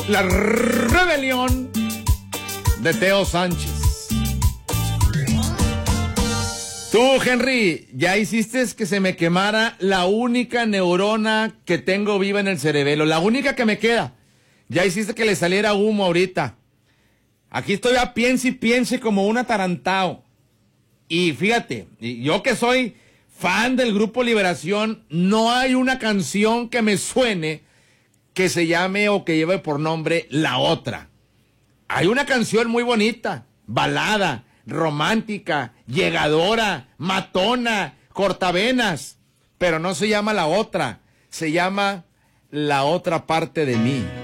La rebelión de Teo Sánchez. Tú, Henry, ya hiciste que se me quemara la única neurona que tengo viva en el cerebelo, la única que me queda. Ya hiciste que le saliera humo ahorita. Aquí estoy a piense y piense como un atarantado. Y fíjate, yo que soy fan del Grupo Liberación, no hay una canción que me suene que se llame o que lleve por nombre La Otra. Hay una canción muy bonita, balada, romántica, llegadora, matona, cortavenas, pero no se llama La Otra, se llama La Otra Parte de Mí.